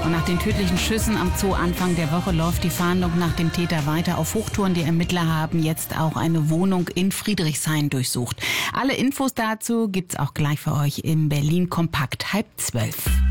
Und nach den tödlichen Schüssen am Zoo Anfang der Woche läuft die Fahndung nach dem Täter weiter auf Hochtouren. Die Ermittler haben jetzt auch eine Wohnung in Friedrichshain durchsucht. Alle Infos dazu gibt's auch gleich für euch im Berlin Kompakt 11:30.